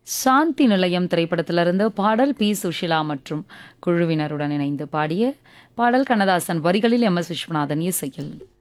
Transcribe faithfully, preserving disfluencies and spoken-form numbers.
சாந்தி நிலையம் திரைப்படத்திலிருந்து பாடல் பி சுஷிலா மற்றும் குழுவினருடன் இணைந்து பாடிய பாடல் கண்ணதாசன் வரிகளில் எம் எஸ் விஸ்வநாதன் இசையில்.